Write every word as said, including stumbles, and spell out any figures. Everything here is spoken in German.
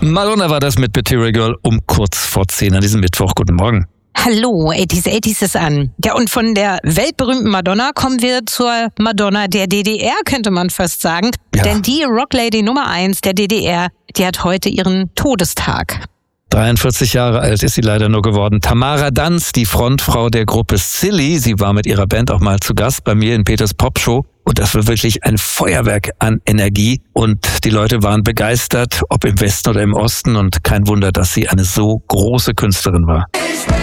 Madonna war das mit Material Girl um kurz vor zehn an diesem Mittwoch. Guten Morgen. Hallo, achtziger achtziger ist an. Ja, und von der weltberühmten Madonna kommen wir zur Madonna der D D R, könnte man fast sagen. Ja. Denn die Rocklady Nummer eins der D D R, die hat heute ihren Todestag. dreiundvierzig Jahre alt ist sie leider nur geworden. Tamara Danz, die Frontfrau der Gruppe Silly. Sie war mit ihrer Band auch mal zu Gast bei mir in Peters Popshow. Und das war wirklich ein Feuerwerk an Energie. Und die Leute waren begeistert, ob im Westen oder im Osten. Und kein Wunder, dass sie eine so große Künstlerin war.